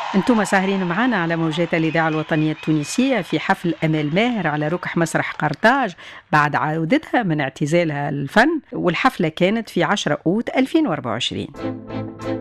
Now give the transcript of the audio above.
انتم ساهرين معنا على موجات الإذاعة الوطنية التونسية في حفل أمال ماهر على ركح مسرح قرطاج بعد عودتها من اعتزالها الفن، والحفلة كانت في 10 أوت 2024.